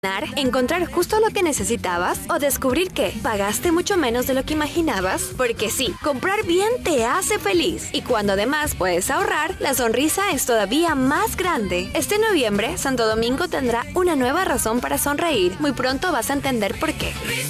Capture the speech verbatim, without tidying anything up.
¿Encontrar justo lo que necesitabas? ¿O descubrir que pagaste mucho menos de lo que imaginabas? Porque sí, comprar bien te hace feliz. Y cuando además puedes ahorrar, la sonrisa es todavía más grande. Este noviembre, Santo Domingo tendrá una nueva razón para sonreír. Muy pronto vas a entender por qué.